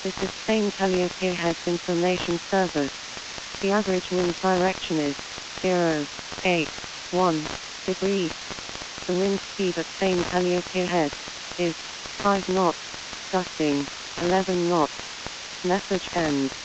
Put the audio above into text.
This is Spain Calliope Heads Information Service. The average wind direction is 081 degrees. The wind speed at Spain Calliope Heads is 5 knots, gusting 11 knots. Message ends.